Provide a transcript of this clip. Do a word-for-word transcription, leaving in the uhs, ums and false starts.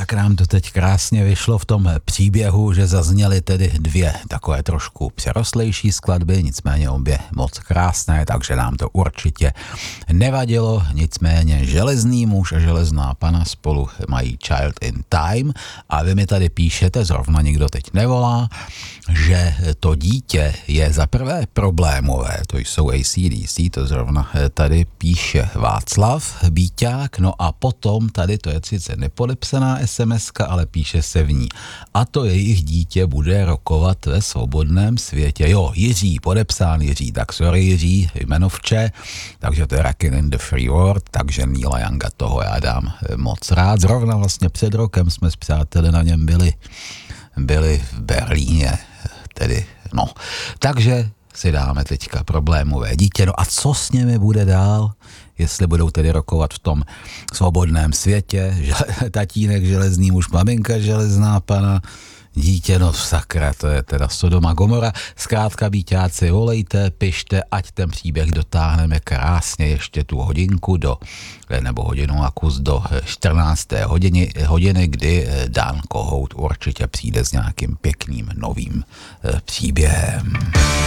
jak nám to teď krásně vyšlo v tom příběhu, že zazněly tedy dvě takové trošku přerostlejší skladby, nicméně obě moc krásné, takže nám to určitě nevadilo. Nicméně Železný muž a Železná pana spolu mají Child in Time a vy mi tady píšete, zrovna nikdo teď nevolá, že to dítě je za prvé problémové, to jsou A C D C, to zrovna tady píše Václav Bíťák, no a potom tady to je sice nepodepsaná SMSka, ale píše se v ní. A to jejich dítě bude rokovat ve svobodném světě. Jo, Jiří, podepsán Jiří, tak sorry Jiří, jmenovče, takže to je Rockin' in the Free World, takže Neila Younga toho já dám moc rád. Zrovna vlastně před rokem jsme s přáteli na něm byli, byli v Berlíně, tedy no. Takže si dáme teďka problémové dítě. No a co s nimi bude dál? Jestli budou tedy rokovat v tom svobodném světě, že, tatínek železný muž, maminka železná pana, dítě, no sakra, to je teda Sodoma Gomora. Zkrátka, Bíťáci, volejte, pište, ať ten příběh dotáhneme krásně ještě tu hodinku do, nebo hodinu a kus do čtrnácté hodiny, hodiny, kdy Dan Kohout určitě přijde s nějakým pěkným novým příběhem.